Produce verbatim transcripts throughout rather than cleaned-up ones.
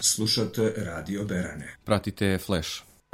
Slušate Radio Berane. Pratite Flash.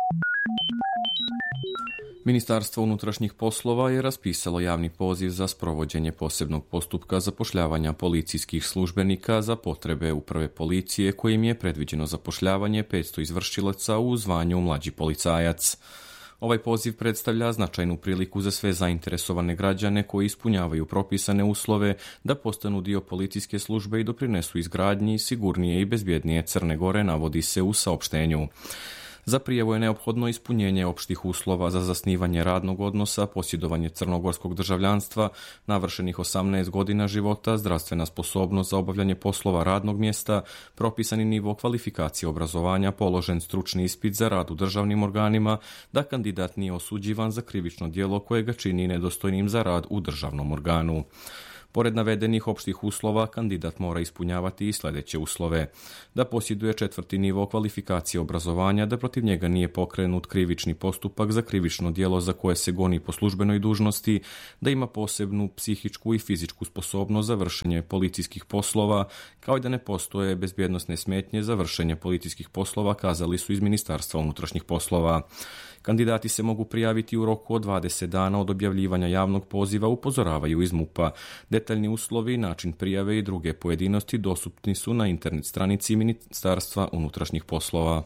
Ministarstvo unutrašnjih poslova je raspisalo javni poziv za sprovođenje posebnog postupka zapošljavanja policijskih službenika za potrebe uprave policije, kojim je predviđeno zapošljavanje petsto izvršilaca u zvanju mlađi policajac. Ovaj poziv predstavlja značajnu priliku za sve zainteresovane građane koji ispunjavaju propisane uslove da postanu dio policijske službe i doprinesu izgradnji sigurnije i bezbjednije Crne Gore, navodi se u saopštenju. Za prijavu je neophodno ispunjenje opštih uslova za zasnivanje radnog odnosa, posjedovanje crnogorskog državljanstva, navršenih osamnaest godina života, zdravstvena sposobnost za obavljanje poslova radnog mjesta, propisani nivo kvalifikacije obrazovanja, položen stručni ispit za rad u državnim organima, da kandidat nije osuđivan za krivično djelo koje ga čini nedostojnim za rad u državnom organu. Pored navedenih opštih uslova, kandidat mora ispunjavati i sljedeće uslove: da posjeduje četvrti nivo kvalifikacije obrazovanja, da protiv njega nije pokrenut krivični postupak za krivično djelo za koje se goni po službenoj dužnosti, da ima posebnu psihičku i fizičku sposobnost za vršenje policijskih poslova, kao i da ne postoje bezbjednosne smetnje za vršenje policijskih poslova, kazali su iz Ministarstva unutrašnjih poslova. Kandidati se mogu prijaviti u roku od dvadeset dana od objavljivanja javnog poziva, upozoravaju iz MUP-a. Detaljni uslovi, način prijave i druge pojedinosti dostupni su na internet stranici Ministarstva unutrašnjih poslova.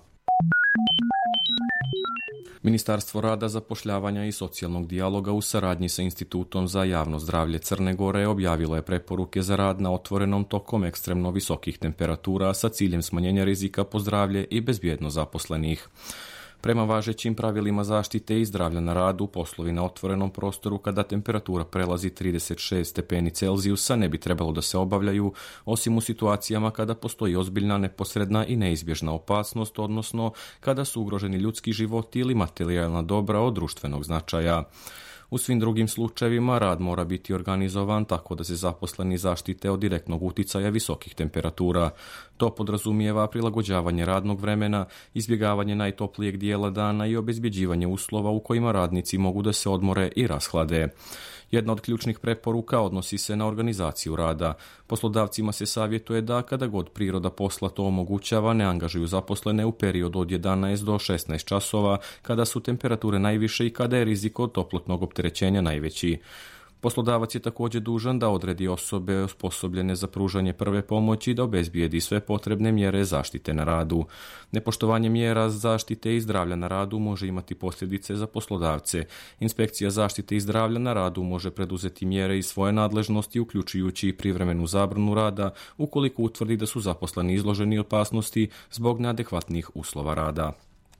Ministarstvo rada, zapošljavanja i socijalnog dijaloga u saradnji sa Institutom za javno zdravlje Crne Gore objavilo je preporuke za rad na otvorenom tokom ekstremno visokih temperatura sa ciljem smanjenja rizika po zdravlje i bezbjednost zaposlenih. Prema važećim pravilima zaštite i zdravlja na radu, poslovi na otvorenom prostoru kada temperatura prelazi trideset šest stepeni Celzijusa ne bi trebalo da se obavljaju, osim u situacijama kada postoji ozbiljna, neposredna i neizbježna opasnost, odnosno kada su ugroženi ljudski životi ili materijalna dobra od društvenog značaja. U svim drugim slučajevima rad mora biti organizovan tako da se zaposleni zaštite od direktnog uticaja visokih temperatura. To podrazumijeva prilagođavanje radnog vremena, izbjegavanje najtoplijeg dijela dana i obezbjeđivanje uslova u kojima radnici mogu da se odmore i rashlade. Jedna od ključnih preporuka odnosi se na organizaciju rada. Poslodavcima se savjetuje da, kada god priroda posla to omogućava, ne angažuju zaposlene u periodu od jedanaest do šesnaest časova, kada su temperature najviše i kada je rizik od toplotnog opterećenja najveći. Poslodavac je također dužan da odredi osobe osposobljene za pružanje prve pomoći i da obezbijedi sve potrebne mjere zaštite na radu. Nepoštovanje mjera zaštite i zdravlja na radu može imati posljedice za poslodavce. Inspekcija zaštite i zdravlja na radu može preduzeti mjere iz svoje nadležnosti, uključujući i privremenu zabranu rada, ukoliko utvrdi da su zaposleni izloženi opasnosti zbog neadekvatnih uslova rada.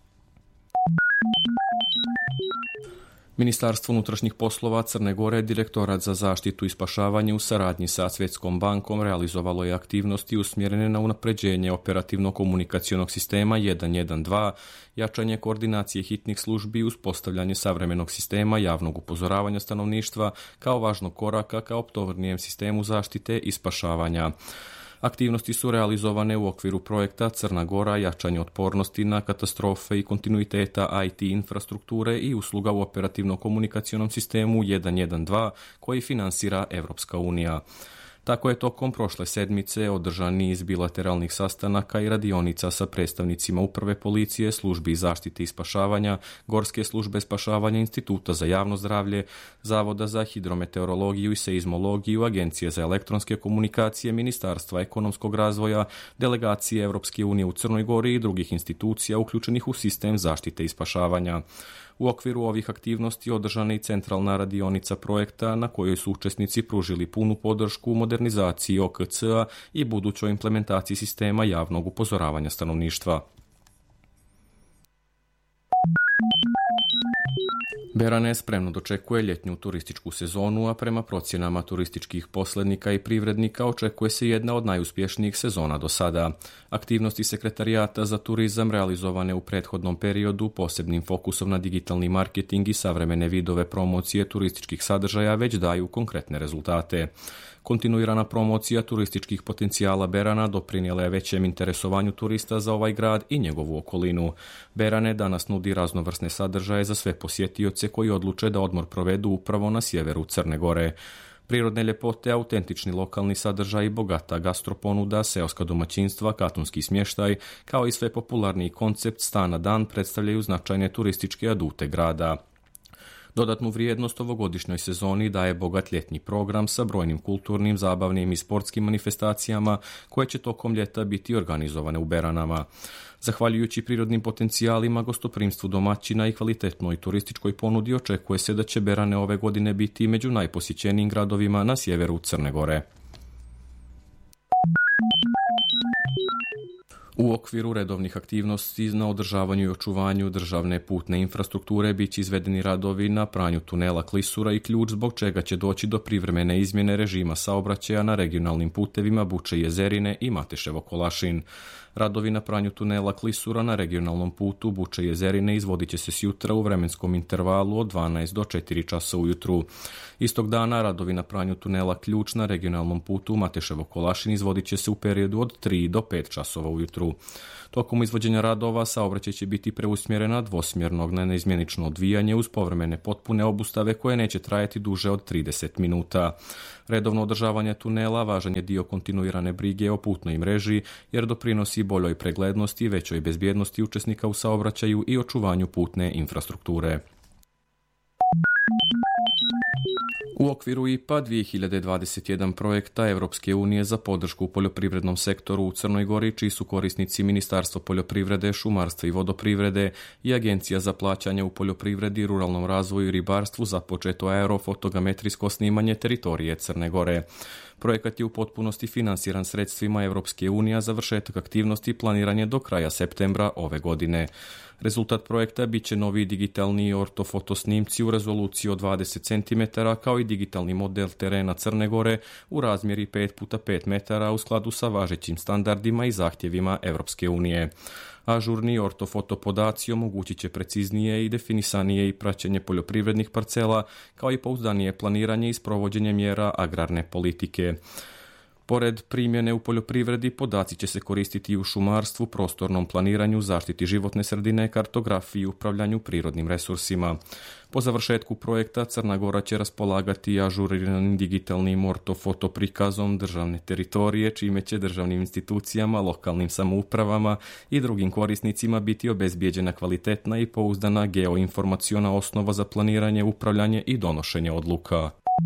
Ministarstvo unutrašnjih poslova Crne Gore, Direktorat za zaštitu i spašavanje u saradnji sa Svjetskom bankom realizovalo je aktivnosti usmjerene na unapređenje operativno-komunikacionog sistema jedan jedan dva, jačanje koordinacije hitnih službi i uspostavljanje savremenog sistema javnog upozoravanja stanovništva kao važnog koraka ka optimalnijem sistemu zaštite i spašavanja. Aktivnosti su realizovane u okviru projekta Crna Gora, jačanje otpornosti na katastrofe i kontinuiteta I T infrastrukture i usluga u operativno-komunikacionom sistemu jedan jedan dva koji finansira Evropska unija. Tako je tokom prošle sedmice održan niz bilateralnih sastanaka i radionica sa predstavnicima Uprave policije, službi zaštite i spašavanja, Gorske službe spašavanja, Instituta za javno zdravlje, Zavoda za hidrometeorologiju i seizmologiju, Agencije za elektronske komunikacije, Ministarstva ekonomskog razvoja, delegacije Evropske unije u Crnoj Gori i drugih institucija uključenih u sistem zaštite i spašavanja. U okviru ovih aktivnosti održana i centralna radionica projekta na kojoj su učesnici pružili punu podršku modernizaciji O K C-a i budućoj implementaciji sistema javnog upozoravanja stanovništva. Berane spremno dočekuje ljetnju turističku sezonu, a prema procjenama turističkih posrednika i privrednika očekuje se jedna od najuspješnijih sezona do sada. Aktivnosti Sekretarijata za turizam realizovane u prethodnom periodu posebnim fokusom na digitalni marketing i savremene vidove promocije turističkih sadržaja već daju konkretne rezultate. Kontinuirana promocija turističkih potencijala Berana doprinijela je većem interesovanju turista za ovaj grad i njegovu okolinu. Berane danas nudi raznovrsne sadržaje za sve posjetioce koji odluče da odmor provedu upravo na sjeveru Crne Gore. Prirodne ljepote, autentični lokalni sadržaj, bogata gastroponuda, seoska domaćinstva, katunski smještaj, kao i sve popularniji koncept sta na dan predstavljaju značajne turističke adute grada. Dodatnu vrijednost ovogodišnjoj sezoni daje bogat ljetni program sa brojnim kulturnim, zabavnim i sportskim manifestacijama koje će tokom ljeta biti organizovane u Beranama. Zahvaljujući prirodnim potencijalima, gostoprimstvu domaćina i kvalitetnoj turističkoj ponudi očekuje se da će Berane ove godine biti među najposjećenijim gradovima na sjeveru Crne Gore. U okviru redovnih aktivnosti na održavanju i očuvanju državne putne infrastrukture biće izvedeni radovi na pranju tunela Klisura i Ključ, zbog čega će doći do privremene izmjene režima saobraćaja na regionalnim putevima Buče Jezerine i Mateševo Kolašin. Radovi na pranju tunela Klisura na regionalnom putu Buče Jezerine izvodit će se sjutra u vremenskom intervalu od dvanaest do četiri časa ujutru. Istog dana radovi na pranju tunela Ključ na regionalnom putu Mateševo Kolašin izvodit će se u periodu od tri do pet časova ujutru. Tokom izvođenja radova saobraćaj će biti preusmjerena dvosmjernog na neizmjenično odvijanje uz povremene potpune obustave koje neće trajati duže od trideset minuta. Redovno održavanje tunela važan je dio kontinuirane brige o putnoj mreži jer doprinosi boljoj preglednosti, većoj bezbjednosti učesnika u saobraćaju i očuvanju putne infrastrukture. U okviru I P A dvije hiljade dvadeset jedan projekta Evropske unije za podršku u poljoprivrednom sektoru u Crnoj Gori, čiji su korisnici Ministarstvo poljoprivrede, šumarstva i vodoprivrede i Agencija za plaćanje u poljoprivredi, ruralnom razvoju i ribarstvu, započeto aerofotogrametrijsko snimanje teritorije Crne Gore. Projekat je u potpunosti finansiran sredstvima Evropske unije, a završetak aktivnosti planiran je do kraja septembra ove godine. Rezultat projekta bit će novi digitalni ortofoto snimci u rezoluciji od dvadeset centimetara, kao i digitalni model terena Crne Gore u razmjeri pet puta pet metara u skladu sa važećim standardima i zahtjevima Evropske unije. Ažurni ortofoto podaci omogućit će preciznije i definisanije i praćenje poljoprivrednih parcela, kao i pouzdanije planiranje i sprovođenje mjera agrarne politike. Pored primjene u poljoprivredi, podaci će se koristiti i u šumarstvu, prostornom planiranju, zaštiti životne sredine, kartografiji i upravljanju prirodnim resursima. Po završetku projekta Crna Gora će raspolagati ažuriranim digitalnim ortofoto prikazom državne teritorije, čime će državnim institucijama, lokalnim samoupravama i drugim korisnicima biti obezbijeđena kvalitetna i pouzdana geoinformaciona osnova za planiranje, upravljanje i donošenje odluka.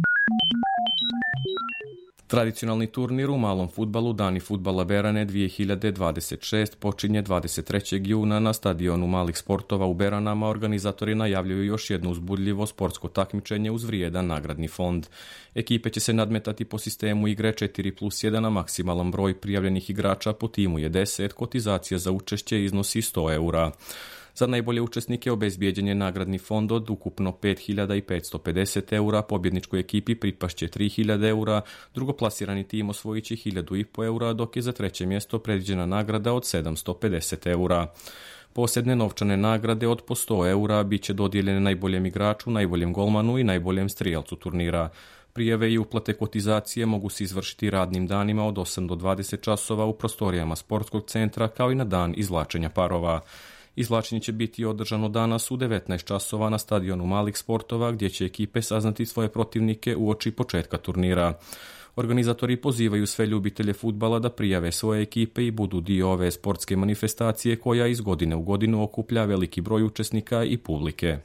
Tradicionalni turnir u malom fudbalu Dani fudbala Berane dvije hiljade dvadeset šest počinje dvadeset trećeg juna na stadionu malih sportova u Beranama. Organizatori najavljuju još jedno uzbudljivo sportsko takmičenje uz vrijedan nagradni fond. Ekipe će se nadmetati po sistemu igre četiri plus jedan, a maksimalan broj prijavljenih igrača po timu je deset, kotizacija za učešće iznosi sto eura. Za najbolje učesnike obezbijeđen je nagradni fond od ukupno pet hiljada petsto pedeset eura, pobjedničkoj ekipi pripašće tri hiljade eura, drugoplasirani tim osvojit će hiljadu i po eura, dok je za treće mjesto predviđena nagrada od sedamsto pedeset eura. Posebne novčane nagrade od po sto eura bit će dodijeljene najboljem igraču, najboljem golmanu i najboljem strijelcu turnira. Prijave i uplate kotizacije mogu se izvršiti radnim danima od osam do dvadeset časova u prostorijama sportskog centra, kao i na dan izvlačenja parova. Izvlačenje će biti održano danas u devetnaest časova na stadionu malih sportova, gdje će ekipe saznati svoje protivnike uoči početka turnira. Organizatori pozivaju sve ljubitelje fudbala da prijave svoje ekipe i budu dio ove sportske manifestacije koja iz godine u godinu okuplja veliki broj učesnika i publike.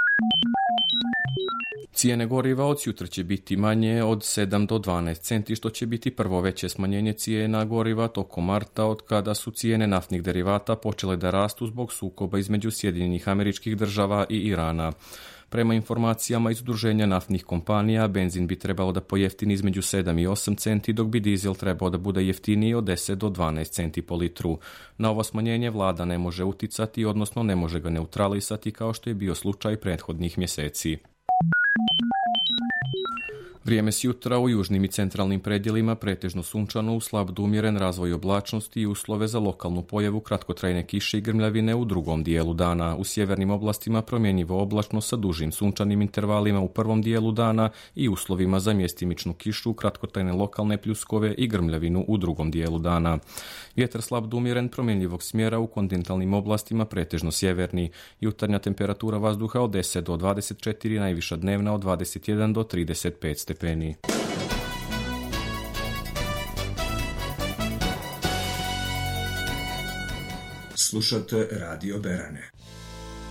Cijene goriva od sutra će biti manje od sedam do dvanaest centi, što će biti prvo veće smanjenje cijena goriva tokom marta, od kada su cijene naftnih derivata počele da rastu zbog sukoba između Sjedinjenih Američkih Država i Irana. Prema informacijama iz udruženja naftnih kompanija, benzin bi trebalo da pojeftini između sedam i osam centi, dok bi dizel trebao da bude jeftiniji od deset do dvanaest centi po litru. Na ovo smanjenje vlada ne može uticati, odnosno ne može ga neutralisati kao što je bio slučaj prethodnih mjeseci. Vrijeme sjutra u južnim i centralnim predjelima pretežno sunčano, uz slab do umjeren razvoj oblačnosti i uslove za lokalnu pojavu kratkotrajne kiše i grmljavine u drugom dijelu dana. U sjevernim oblastima promjenjivo oblačno sa dužim sunčanim intervalima u prvom dijelu dana i uslovima za mjestimičnu kišu, kratkotrajne lokalne pljuskove i grmljavinu u drugom dijelu dana. Vjetar slab do umjeren promjenjivog smjera u kontinentalnim oblastima pretežno sjeverni. Jutarnja temperatura vazduha od deset do dvadeset četiri, najviša dnevna od dvadeset jedan do trideset pet stepeni. Slušate Radio Berane.